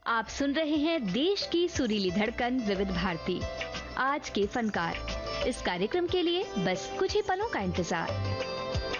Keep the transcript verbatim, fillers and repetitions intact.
आप सुन रहे हैं देश की सुरीली धड़कन विविध भारती। आज के फनकार, इस कार्यक्रम के लिए बस कुछ ही पलों का इंतजार।